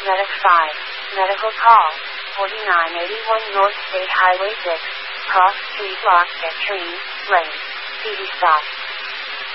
Medic 5. Medical call. 4981 North State Highway 6. Cross street block at tree. Lane. PD stop.